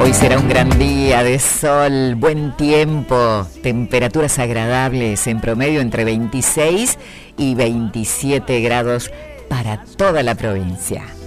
Hoy será un gran día de sol, buen tiempo, temperaturas agradables, en promedio entre 26 y 27 grados para toda la provincia.